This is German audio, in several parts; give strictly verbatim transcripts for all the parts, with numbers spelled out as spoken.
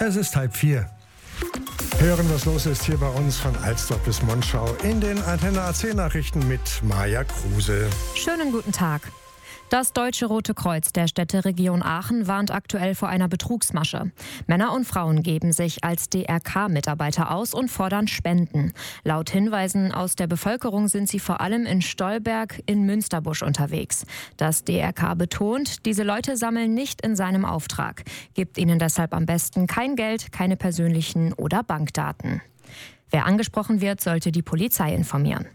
Es ist halb vier. Hören, was los ist hier bei uns von Alsdorf bis Monschau in den Antenne A C Nachrichten mit Maja Kruse. Schönen guten Tag. Das Deutsche Rote Kreuz der Städteregion Aachen warnt aktuell vor einer Betrugsmasche. Männer und Frauen geben sich als D R K-Mitarbeiter aus und fordern Spenden. Laut Hinweisen aus der Bevölkerung sind sie vor allem in Stolberg in Münsterbusch unterwegs. Das D R K betont, diese Leute sammeln nicht in seinem Auftrag, gibt ihnen deshalb am besten kein Geld, keine persönlichen oder Bankdaten. Wer angesprochen wird, sollte die Polizei informieren.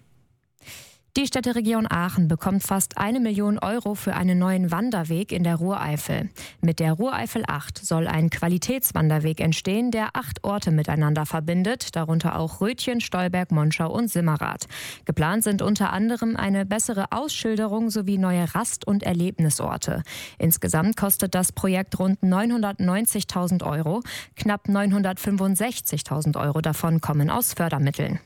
Die Städteregion Aachen bekommt fast eine Million Euro für einen neuen Wanderweg in der Ruhreifel. Mit der Ruhreifel acht soll ein Qualitätswanderweg entstehen, der acht Orte miteinander verbindet, darunter auch Rötchen, Stolberg, Monschau und Simmerath. Geplant sind unter anderem eine bessere Ausschilderung sowie neue Rast- und Erlebnisorte. Insgesamt kostet das Projekt rund neunhundertneunzigtausend Euro. Knapp neunhundertfünfundsechzigtausend Euro davon kommen aus Fördermitteln.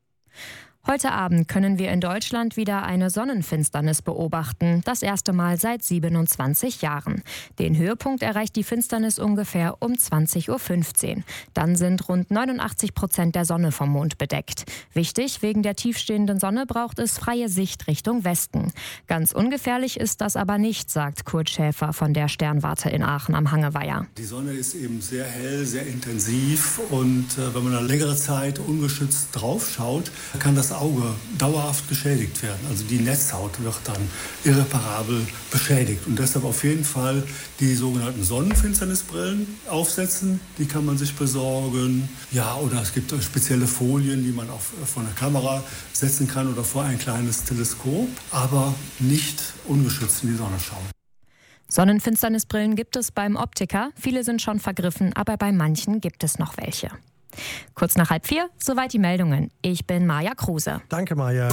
Heute Abend können wir in Deutschland wieder eine Sonnenfinsternis beobachten. Das erste Mal seit siebenundzwanzig Jahren. Den Höhepunkt erreicht die Finsternis ungefähr um zwanzig Uhr fünfzehn. Dann sind rund neunundachtzig Prozent der Sonne vom Mond bedeckt. Wichtig, wegen der tiefstehenden Sonne braucht es freie Sicht Richtung Westen. Ganz ungefährlich ist das aber nicht, sagt Kurt Schäfer von der Sternwarte in Aachen am Hangeweiher. Die Sonne ist eben sehr hell, sehr intensiv und äh, wenn man eine längere Zeit ungeschützt drauf schaut, kann das Auge dauerhaft geschädigt werden. Also die Netzhaut wird dann irreparabel beschädigt. Und deshalb auf jeden Fall die sogenannten Sonnenfinsternisbrillen aufsetzen. Die kann man sich besorgen. Ja, oder es gibt spezielle Folien, die man auf, vor eine Kamera setzen kann oder vor ein kleines Teleskop. Aber nicht ungeschützt in die Sonne schauen. Sonnenfinsternisbrillen gibt es beim Optiker. Viele sind schon vergriffen, aber bei manchen gibt es noch welche. Kurz nach halb vier, soweit die Meldungen. Ich bin Maja Kruse. Danke, Maja.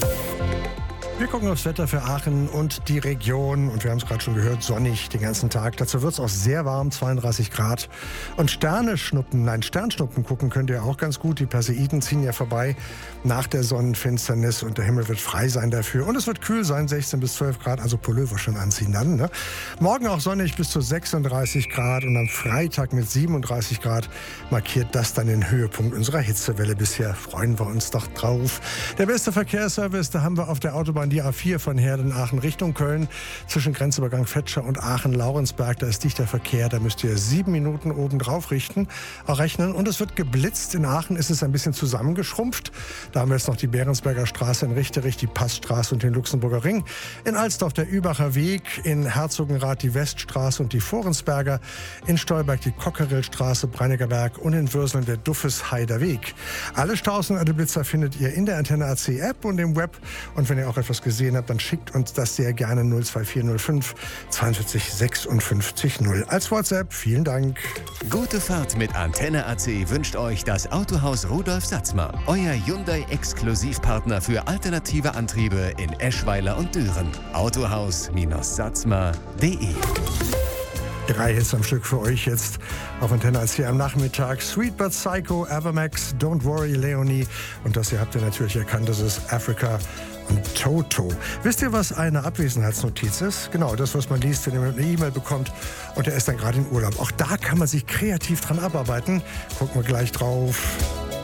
Wir gucken aufs Wetter für Aachen und die Region. Und wir haben es gerade schon gehört, sonnig den ganzen Tag. Dazu wird es auch sehr warm, zweiunddreißig Grad. Und Sterne schnuppen, nein, Sternschnuppen gucken könnt ihr auch ganz gut. Die Perseiden ziehen ja vorbei nach der Sonnenfinsternis. Und der Himmel wird frei sein dafür. Und es wird kühl sein, sechzehn bis zwölf Grad. Also Pullover schon anziehen dann. Ne? Morgen auch sonnig bis zu sechsunddreißig Grad. Und am Freitag mit siebenunddreißig Grad markiert das dann den Höhepunkt unserer Hitzewelle. Bisher freuen wir uns doch drauf. Der beste Verkehrsservice, da haben wir auf der Autobahn die A vier von Herden-Aachen Richtung Köln. Zwischen Grenzübergang Fetscher und Aachen-Laurensberg, da ist dichter Verkehr. Da müsst ihr sieben Minuten oben drauf richten, auch rechnen. Und es wird geblitzt. In Aachen ist es ein bisschen zusammengeschrumpft. Da haben wir jetzt noch die Behrensberger Straße in Richterich, die Passstraße und den Luxemburger Ring. In Alsdorf der Übacher Weg, in Herzogenrath die Weststraße und die Forensberger. In Stolberg die Cockerillstraße, Breiniger Berg und in Würseln der Duffesheider Weg. Alle Staus und alle Blitzer findet ihr in der Antenne A C App und im Web. Und wenn ihr auch etwas gesehen habt, dann schickt uns das sehr gerne null zwei vier null fünf zweiundvierzig sechsundfünfzig null als WhatsApp. Vielen Dank. Gute Fahrt mit Antenne A C wünscht euch das Autohaus Rudolf Satzmer. Euer Hyundai-Exklusivpartner für alternative Antriebe in Eschweiler und Düren. Autohaus Satzmer punkt de. Drei Hits am Stück für euch jetzt auf Antenne A C am Nachmittag. Sweet But Psycho, Evermax, Don't Worry, Leonie. Und das hier habt ihr natürlich erkannt, das ist Africa und Toto. Wisst ihr, was eine Abwesenheitsnotiz ist? Genau, das, was man liest, wenn jemand eine E-Mail bekommt und er ist dann gerade in Urlaub. Auch da kann man sich kreativ dran abarbeiten. Gucken wir gleich drauf.